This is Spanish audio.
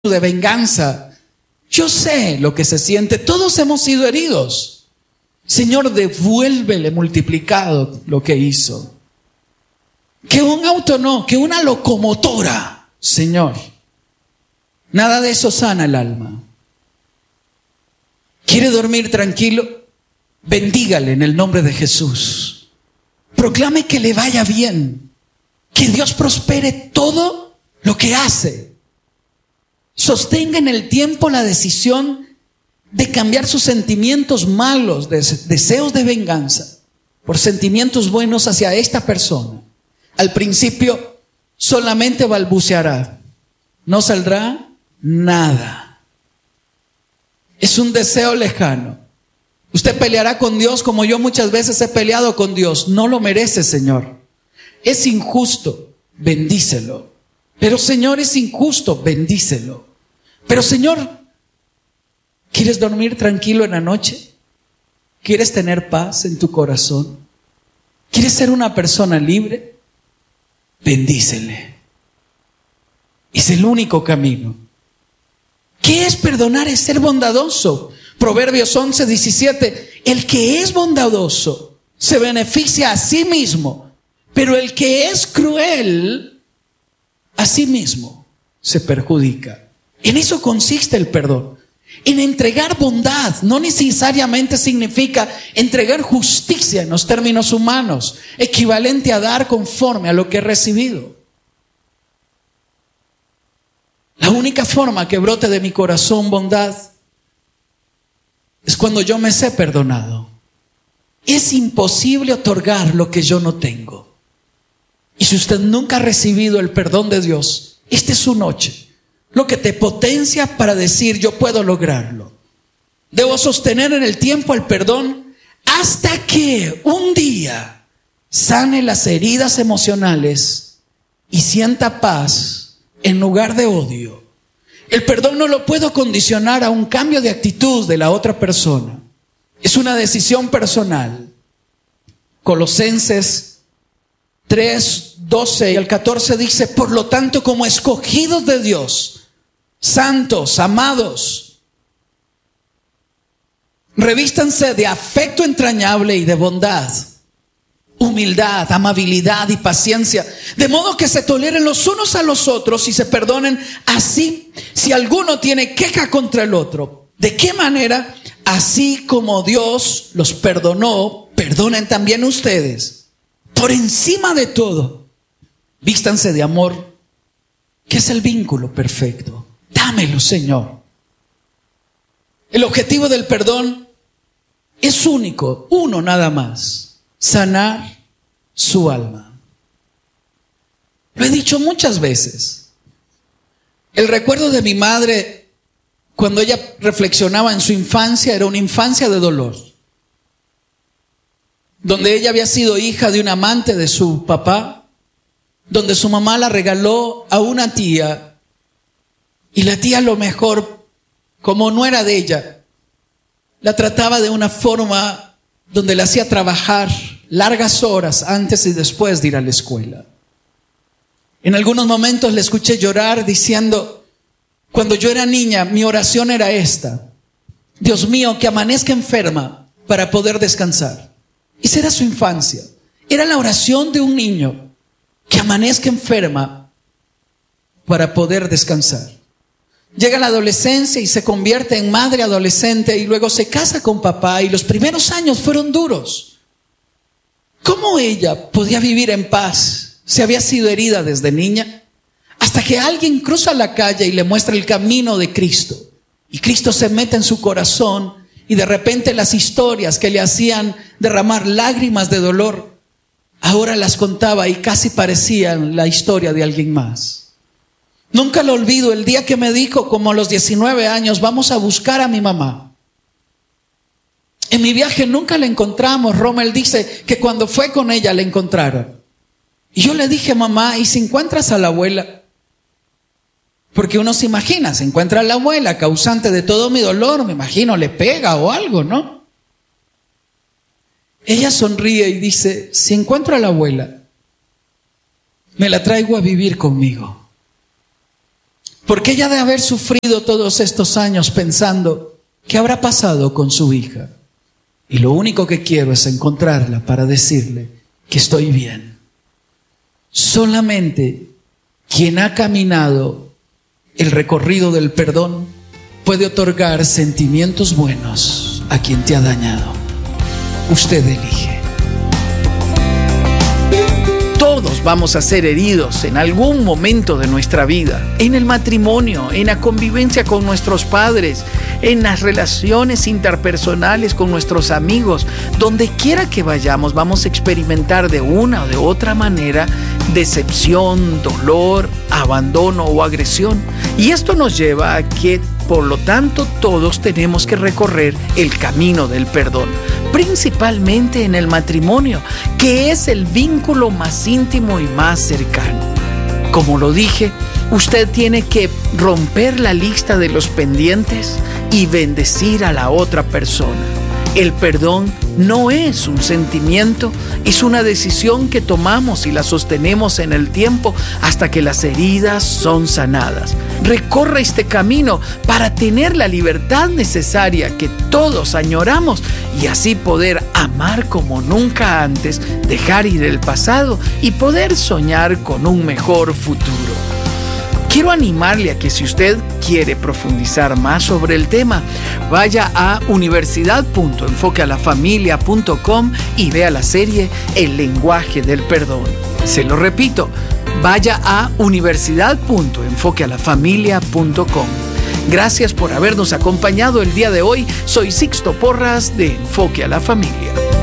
de venganza. Yo sé lo que se siente. Todos hemos sido heridos. Señor, devuélvele multiplicado lo que hizo. Que un auto no, que una locomotora, Señor. Nada de eso sana el alma. ¿Quiere dormir tranquilo? Bendígale en el nombre de Jesús. Proclame que le vaya bien. Que Dios prospere todo lo que hace. Sostenga en el tiempo la decisión de cambiar sus sentimientos malos, deseos de venganza, por sentimientos buenos hacia esta persona. Al principio solamente balbuceará. No saldrá nada. Es un deseo lejano. Usted peleará con Dios como yo muchas veces he peleado con Dios. No lo merece, Señor. Es injusto, bendícelo. Pero Señor, es injusto, bendícelo. Pero Señor, ¿quieres dormir tranquilo en la noche? ¿Quieres tener paz en tu corazón? ¿Quieres ser una persona libre? Bendícele. Es el único camino. ¿Qué es perdonar? Es ser bondadoso. Proverbios 11:17. El que es bondadoso se beneficia a sí mismo, pero el que es cruel a sí mismo se perjudica. En eso consiste el perdón. En entregar bondad. No necesariamente significa entregar justicia en los términos humanos, equivalente a dar conforme a lo que he recibido. La única forma que brote de mi corazón bondad es cuando yo me sé perdonado. Es imposible otorgar lo que yo no tengo. Y si usted nunca ha recibido el perdón de Dios, esta es su noche. Lo que te potencia para decir, yo puedo lograrlo. Debo sostener en el tiempo el perdón hasta que un día sane las heridas emocionales y sienta paz en lugar de odio. El perdón no lo puedo condicionar a un cambio de actitud de la otra persona. Es una decisión personal. Colosenses 3:12 y al 14 dice, por lo tanto, como escogidos de Dios, santos, amados, revístanse de afecto entrañable y de bondad, humildad, amabilidad y paciencia, de modo que se toleren los unos a los otros y se perdonen así si alguno tiene queja contra el otro. ¿De qué manera? Así como Dios los perdonó, perdonen también ustedes. Por encima de todo, vístanse de amor, que es el vínculo perfecto. Dámelo, Señor. El objetivo del perdón es único, uno nada más: sanar su alma. Lo he dicho muchas veces. El recuerdo de mi madre, cuando ella reflexionaba en su infancia, era una infancia de dolor, donde ella había sido hija de un amante de su papá, donde su mamá la regaló a una tía, y la tía, a lo mejor, como no era de ella, la trataba de una forma donde la hacía trabajar largas horas antes y después de ir a la escuela. En algunos momentos le escuché llorar diciendo, cuando yo era niña, mi oración era esta: Dios mío, que amanezca enferma para poder descansar. Esa era su infancia. Era la oración de un niño: que amanezca enferma para poder descansar. Llega la adolescencia y se convierte en madre adolescente y luego se casa con papá, y los primeros años fueron duros. ¿Cómo ella podía vivir en paz si había sido herida desde niña? Hasta que alguien cruza la calle y le muestra el camino de Cristo. Y Cristo se mete en su corazón y de repente las historias que le hacían derramar lágrimas de dolor, ahora las contaba y casi parecían la historia de alguien más. Nunca lo olvido el día que me dijo, como a los 19 años, vamos a buscar a mi mamá. En mi viaje nunca la encontramos. Rommel dice que cuando fue con ella la encontraron. Y yo le dije, mamá, ¿y si encuentras a la abuela? Porque uno se imagina, se encuentra a la abuela, causante de todo mi dolor, me imagino le pega o algo, ¿no? Ella sonríe y dice, si encuentro a la abuela, me la traigo a vivir conmigo. Porque ella de haber sufrido todos estos años pensando, ¿qué habrá pasado con su hija? Y lo único que quiero es encontrarla para decirle que estoy bien. Solamente quien ha caminado el recorrido del perdón puede otorgar sentimientos buenos a quien te ha dañado. Usted elige. Todos vamos a ser heridos en algún momento de nuestra vida, en el matrimonio, en la convivencia con nuestros padres, en las relaciones interpersonales con nuestros amigos. Donde quiera que vayamos, vamos a experimentar de una o de otra manera decepción, dolor, abandono o agresión. Y esto nos lleva a que, por lo tanto, todos tenemos que recorrer el camino del perdón, principalmente en el matrimonio, que es el vínculo más íntimo y más cercano. Como lo dije, usted tiene que romper la lista de los pendientes y bendecir a la otra persona. El perdón no es un sentimiento, es una decisión que tomamos y la sostenemos en el tiempo hasta que las heridas son sanadas. Recorra este camino para tener la libertad necesaria que todos añoramos y así poder amar como nunca antes, dejar ir el pasado y poder soñar con un mejor futuro. Quiero animarle a que si usted quiere profundizar más sobre el tema, vaya a universidad.enfoquealafamilia.com y vea la serie El lenguaje del perdón. Se lo repito, vaya a universidad.enfoquealafamilia.com. Gracias por habernos acompañado el día de hoy. Soy Sixto Porras de Enfoque a la Familia.